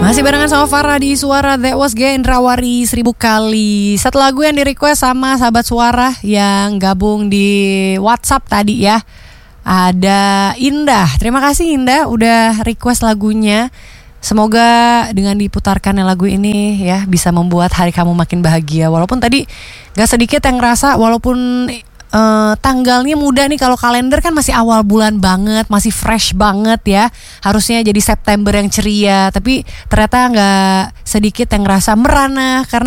Masih barengan sama Farah di Suara That Was Gendrawari 1000 kali. Satu lagu yang di-request sama sahabat Suara yang gabung di WhatsApp tadi ya. Ada Indah. Terima kasih Indah udah request lagunya. Semoga dengan diputarkannya lagu ini ya bisa membuat hari kamu makin bahagia. Walaupun tadi gak sedikit yang ngerasa walaupun tanggalnya muda nih, kalau kalender kan masih awal bulan banget, masih fresh banget ya. Harusnya jadi September yang ceria, tapi ternyata gak sedikit yang ngerasa merana karena